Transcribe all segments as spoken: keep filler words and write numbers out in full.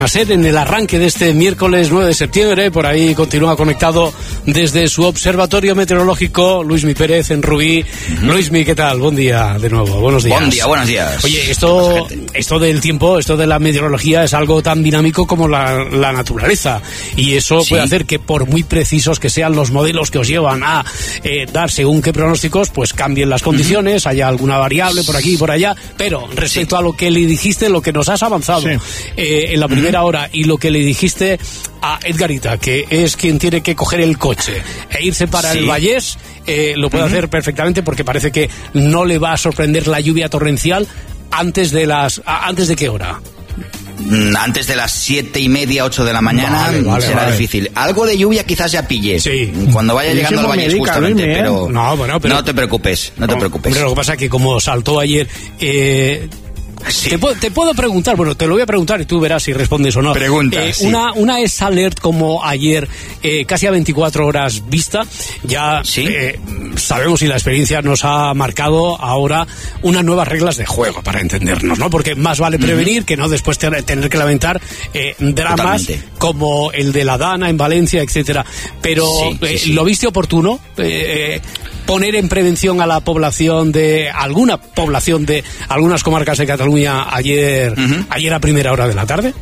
A ser en el arranque de este miércoles nueve de septiembre, por ahí continúa conectado desde su observatorio meteorológico Luismi Pérez en Rubí. Uh-huh. Luismi, ¿qué tal? Buen día de nuevo, buenos días. Buen día, buenos días. Oye, esto, esto del tiempo, esto de la meteorología es algo tan dinámico como la, la naturaleza, y eso sí. puede hacer que por muy precisos que sean los modelos que os llevan a eh, dar según qué pronósticos, pues cambien las condiciones, uh-huh. haya alguna variable por aquí y por allá, pero respecto sí. a lo que le dijiste, lo que nos has avanzado sí. eh, en la primera hora y lo que le dijiste a Edgarita, que es quien tiene que coger el coche e irse para sí. el Vallés, eh, lo puede uh-huh. hacer perfectamente, porque parece que no le va a sorprender la lluvia torrencial antes de las antes de qué hora. Antes de las siete y media, ocho de la mañana, vale, vale, será vale. difícil. Algo de lluvia quizás ya pille. Sí. Cuando vaya llegando al Valle justamente, ¿eh? pero, no, bueno, pero... no te preocupes, no, no te preocupes. Pero lo que pasa es que como saltó ayer... Eh... Sí. Te, puedo, te puedo preguntar, bueno, te lo voy a preguntar y tú verás si respondes o no. Pregunta, eh, sí. Una, una es alert como ayer, eh, casi a veinticuatro horas vista. Ya ¿Sí? eh, sabemos, y la experiencia nos ha marcado ahora unas nuevas reglas de juego, para entendernos, ¿no? Porque más vale prevenir uh-huh. que no después tener, tener que lamentar eh, dramas Totalmente. Como el de la Dana en Valencia, etcétera. Pero sí, sí, eh, sí. ¿lo viste oportuno? Eh, eh, poner en prevención a la población de alguna población de algunas comarcas de Cataluña ayer uh-huh. ayer a primera hora de la tarde.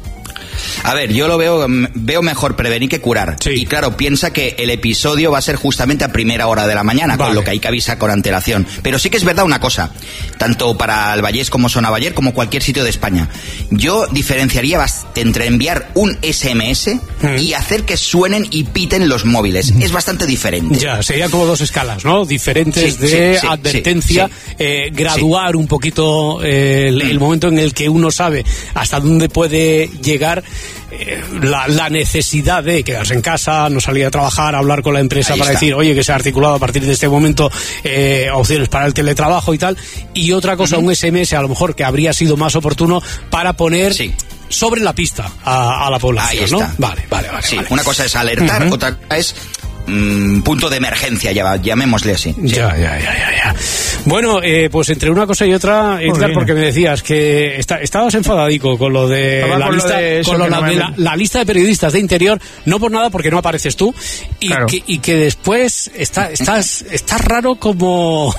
A ver, yo lo veo veo mejor prevenir que curar. Sí. Y claro, piensa que el episodio va a ser justamente a primera hora de la mañana, vale. con lo que hay que avisar con antelación. Pero sí que es verdad una cosa, tanto para el Vallés como Zona Bayer, como cualquier sitio de España. Yo diferenciaría entre enviar un ese eme ese mm. y hacer que suenen y piten los móviles. Mm. Es bastante diferente. Ya, sería como dos escalas, ¿no? Diferentes sí, de sí, sí, advertencia, sí, sí. Eh, graduar sí. un poquito eh, el, el momento en el que uno sabe hasta dónde puede llegar. Eh, la, la necesidad de quedarse en casa, no salir a trabajar, hablar con la empresa Ahí para está. decir, oye, que se ha articulado a partir de este momento eh, opciones para el teletrabajo y tal. Y otra cosa, uh-huh. un ese eme ese a lo mejor que habría sido más oportuno para poner sí. sobre la pista a, a la población, Ahí ¿no? Está. Vale, vale, vale. Sí, vale. Una cosa es alertar, uh-huh. otra es Mm, punto de emergencia, ya, llamémosle así. Sí. Ya, ya, ya, ya, ya. Bueno, eh, pues entre una cosa y otra, Edgar, porque me decías que está, estabas enfadadico con lo de la con lista, de con lo la, no de la, la lista de periodistas de Interior, no por nada, porque no apareces tú, y, claro. que, y que después está, estás, estás raro como...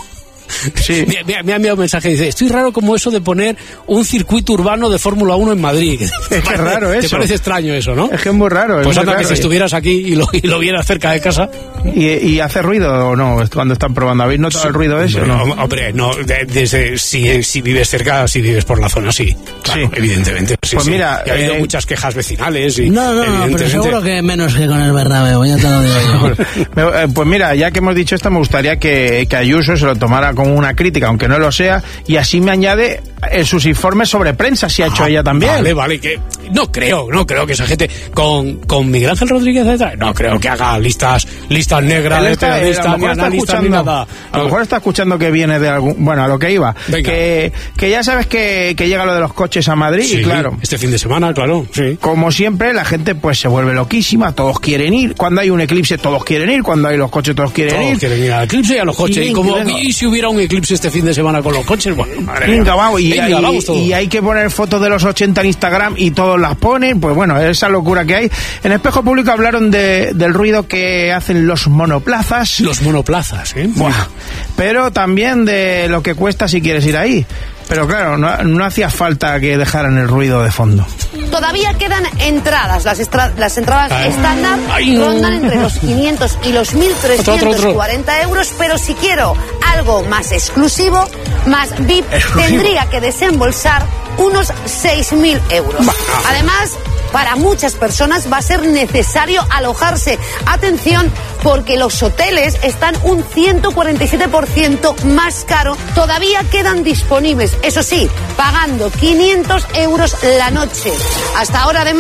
Sí. Me, me, me ha enviado un mensaje y dice, estoy raro como eso de poner un circuito urbano de Fórmula uno en Madrid. Es que es raro eso. Te parece extraño eso, ¿no? Es que es muy raro. Pues anda que si y... estuvieras aquí y lo, y lo vieras cerca de casa. ¿Y, y hace ruido o no cuando están probando? ¿Habéis notado sí, el ruido ese? No, no, hombre, no, de, desde si, si vives cerca, si vives por la zona, sí. Claro, sí. Evidentemente. Sí, pues sí. mira, y ha habido eh... muchas quejas vecinales. Y, no, no, no, pero seguro que menos que con el Bernabéu, ya te lo digo yo. Pues mira, ya que hemos dicho esto, me gustaría que, que Ayuso se lo tomara como una crítica, aunque no lo sea, y así me añade en sus informes sobre prensa, si ha hecho ah, ella también. Vale, vale, que no creo, no creo que esa gente con, con Miguel Ángel Rodríguez detrás, no creo que haga listas listas negras de periodistas ni analistas ni nada. A lo mejor está escuchando que viene de algún, bueno, a lo que iba, que, que ya sabes que, que llega lo de los coches a Madrid, sí, y claro, este fin de semana, claro, sí. Como siempre, la gente pues se vuelve loquísima, todos quieren ir, cuando hay un eclipse todos quieren ir, cuando hay los coches todos quieren todos ir. Todos quieren ir al eclipse y a los coches, y, y, como, y si hubiera un eclipse este fin de semana con los coches, bueno, madre mía. Venga, vamos, y, Venga, y, vamos todos. Y hay que poner fotos de los ochenta en Instagram y todos las ponen, pues bueno, esa locura que hay. En Espejo Público hablaron de, del ruido que hacen los monoplazas. Los monoplazas, ¿eh? Buah. Pero también de lo que cuesta si quieres ir ahí. Pero claro, no, no hacía falta que dejaran el ruido de fondo. Todavía quedan entradas. Las, estra- las entradas Ay. estándar Ay, no. rondan entre los quinientos y los mil trescientos cuarenta euros, pero si quiero algo más exclusivo, más V I P, exclusivo. Tendría que desembolsar unos seis mil euros. Bah. Además, para muchas personas va a ser necesario alojarse. Atención, porque los hoteles están un ciento cuarenta y siete por ciento más caro. Todavía quedan disponibles, eso sí, pagando quinientos euros la noche. Hasta ahora, además,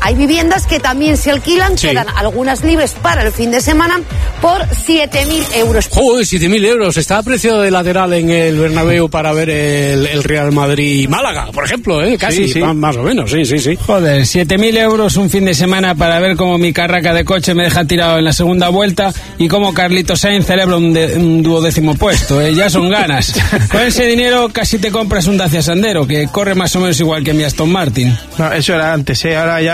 hay viviendas que también se alquilan, sí. Quedan algunas libres para el fin de semana por siete mil euros. Joder, siete mil euros. Está a precio de lateral en el Bernabéu para ver el, el Real Madrid-Málaga, por ejemplo, ¿eh? Casi, sí, sí. Más, más o menos, sí, sí, sí. Joder, siete mil euros un fin de semana para ver cómo mi carraca de coche me deja tirado en la segunda vuelta y cómo Carlitos Sainz celebra un, de, un duodécimo puesto, ¿eh? Ya son ganas. Con ese dinero casi te compras un Dacia Sandero, que corre más o menos igual que mi Aston Martin. No, eso era antes, ¿eh? Ahora ya